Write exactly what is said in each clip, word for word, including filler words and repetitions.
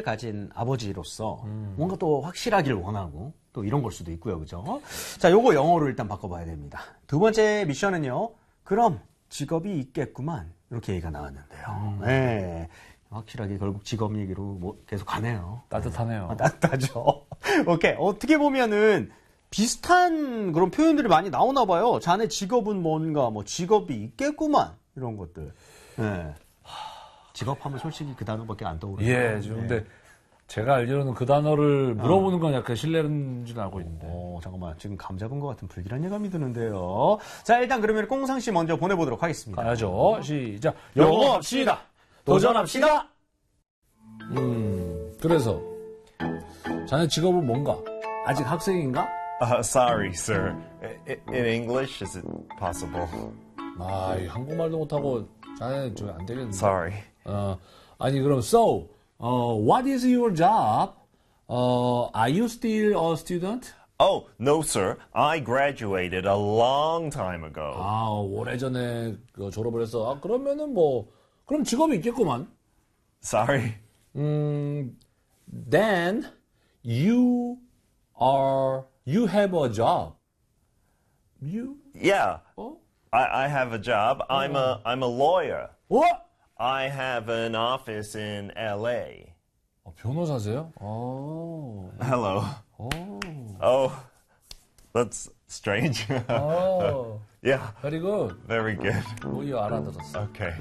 아들을 가진 아버지로서 음. 뭔가 또 확실하길 원하고 또 이런 걸 수도 있고요. 그죠? 자, 요거 영어로 일단 바꿔봐야 됩니다. 두 번째 미션은요. 그럼 직업이 있겠구만. 이렇게 얘기가 나왔는데요. 음. 네. 확실하게 결국 직업 얘기로 뭐 계속 가네요. 따뜻하네요. 아, 따뜻하죠. 오케이. 어떻게 보면은 비슷한 그런 표현들이 많이 나오나 봐요. 자네 직업은 뭔가, 뭐 직업이 있겠구만. 이런 것들. 네. 직업하면 솔직히 그 단어밖에 안 떠오르요. 예, 근데 네. 제가 알기로는 그 단어를 물어보는 건 약간 실례인 줄 알고 있는데. 어, 잠깐만. 지금 감 잡은 것 같은 불길한 예감이 드는데요. 자, 일단 그러면 꽁상 씨 먼저 보내보도록 하겠습니다. 가야죠. 시작. 영어 합시다. 도전합시다. 음, 그래서 자네 직업은 뭔가? 아직 학생인가? Uh, sorry, sir. In, in English, is it possible? 아, 한국말도 못하고 자네 저 안 되겠는데. Sorry. 어, 아니 그럼 so, uh, what is your job? Uh, are you still a student? Oh, no, sir. I graduated a long time ago. 아, 오래전에 그 졸업을 했어. 아, 그러면은 뭐 그럼 직업이 있겠구만. Sorry. 음, then you are you have a job. You? Yeah. 어? I, I have a job. I'm a I'm a lawyer. What? I have an office in L A. 어, 변호사세요? 어. Hello. 오. Oh, that's strange. 어. Yeah. Very good. Very good. 오히려 알아들었어. Okay.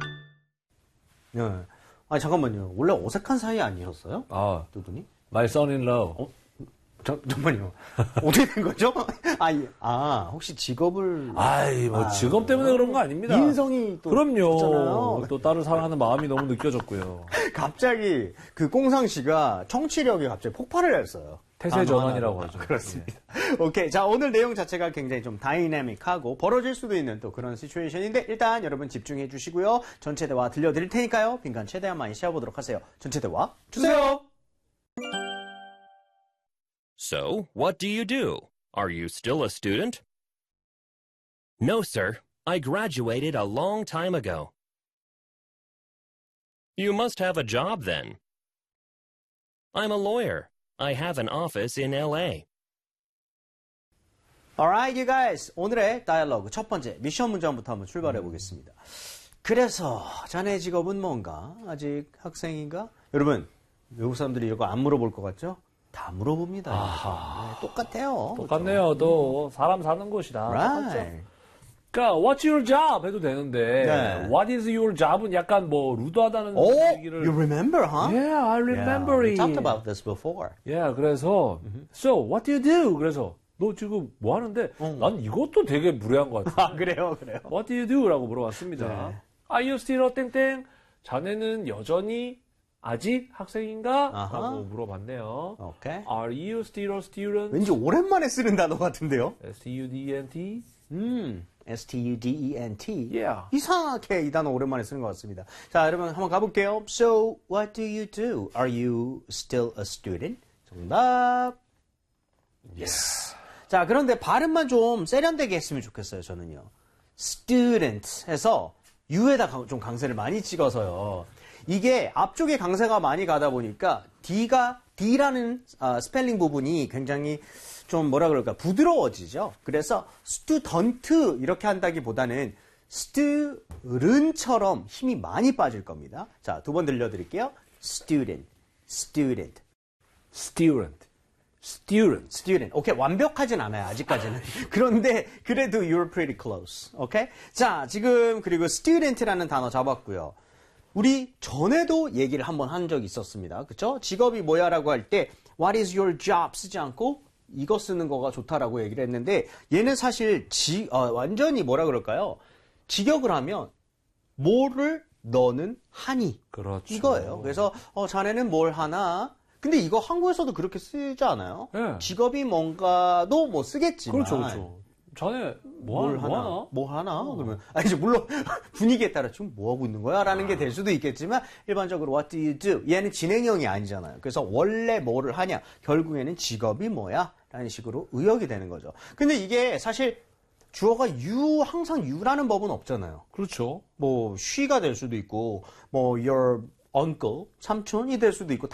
네. 아 잠깐만요. 원래 어색한 사이 아니셨어요? 아, 두분이? my son-in-law. 어? 저, 잠깐만요. 어떻게 된 거죠? 아, 아, 혹시 직업을. 아이, 뭐, 아, 직업 때문에 그런 거 아닙니다. 인성이 또. 그럼요. 있잖아요. 또 딸을 사랑하는 마음이 너무 느껴졌고요. 갑자기 그 꽁상 씨가 청취력이 갑자기 폭발을 했어요. 태세 전환이라고 하죠. 그렇습니다. 예. 오케이. 자, 오늘 내용 자체가 굉장히 좀 다이내믹하고 벌어질 수도 있는 또 그런 시츄에이션인데 일단 여러분 집중해 주시고요. 전체 대화 들려드릴 테니까요. 빈칸 최대한 많이 씌워보도록 하세요. 전체 대화 주세요. So, what do you do? Are you still a student? No, sir. I graduated a long time ago. You must have a job then. I'm a lawyer. I have an office in L A. Alright, you guys. 오늘의 다이얼로그 첫 번째 미션 문장부터 한번 출발해 보겠습니다. 그래서 자네 직업은 뭔가? 아직 학생인가? 여러분, 외국 사람들이 이거 안 물어볼 것 같죠? 다 물어봅니다. 네, 똑같아요. 똑같네요. 그렇죠? 또 사람 사는 곳이다. Right. 그러니까 what's your job 해도 되는데 네. what is your job은 약간 뭐 루드하다는 Oh, 얘기를 you remember, huh? Yeah, I remember Yeah, we it. talked about this before. Yeah, 그래서 so what do you do? 그래서 너 지금 뭐 하는데 어. 난 이것도 되게 무례한 것 같아. 아, 그래요, 그래요. What do you do? 라고 물어봤습니다. 네. Are you still a 땡땡? 자네는 여전히 아직 학생인가? 아하. 라고 물어봤네요. 오케이. Are you still a student? 왠지 오랜만에 쓰는 단어 같은데요? S-T-U-D-E-N-T? 음, S-T-U-D-E-N-T. Yeah. 이상하게 이 단어 오랜만에 쓰는 것 같습니다. 자, 여러분 한번 가볼게요. So, what do you do? Are you still a student? 정답. Yes. 자, 그런데 발음만 좀 세련되게 했으면 좋겠어요, 저는요. student 해서 U에다 좀 강세를 많이 찍어서요. 이게 앞쪽에 강세가 많이 가다 보니까 D가, D라는 어, 스펠링 부분이 굉장히 좀 뭐라 그럴까, 부드러워지죠. 그래서 student 이렇게 한다기보다는 student처럼 힘이 많이 빠질 겁니다. 자, 두 번 들려드릴게요. student, student, Student. Student. student. 오케이, 완벽하진 않아요, 아직까지는. 그런데 그래도 you're pretty close. 오케이? 자, 지금 그리고 student라는 단어 잡았고요. 우리 전에도 얘기를 한번 한 적이 있었습니다. 그쵸? 직업이 뭐야라고 할 때 what is your job 쓰지 않고 이거 쓰는 거가 좋다라고 얘기를 했는데 얘는 사실 지, 어, 완전히 뭐라 그럴까요? 직역을 하면 뭐를 너는 하니? 그렇죠. 이거예요. 그래서 어, 자네는 뭘 하나? 근데 이거 한국에서도 그렇게 쓰지 않아요? 네. 직업이 뭔가도 뭐 쓰겠지만 그렇죠, 그렇죠. 자네 뭐, 뭘 하나? 뭐 하나? 하나? 뭐 하나? 그러면 아니 물론 분위기에 따라 지금 뭐 하고 있는 거야? 라는 게 될 수도 있겠지만 일반적으로 what do you do? 얘는 진행형이 아니잖아요. 그래서 원래 뭐를 하냐? 결국에는 직업이 뭐야? 라는 식으로 의역이 되는 거죠. 근데 이게 사실 주어가 you, 항상 you라는 법은 없잖아요. 그렇죠. 뭐 she가 될 수도 있고 뭐 your uncle, 삼촌이 될 수도 있고